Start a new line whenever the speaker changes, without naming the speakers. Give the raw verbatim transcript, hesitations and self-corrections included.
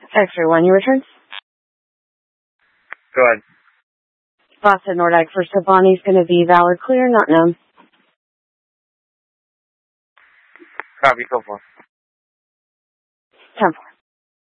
X-ray one, you return?
Go ahead.
Boston Nordyke for Sabani's going to be valid clear, not known.
Copy, so far.
ten four.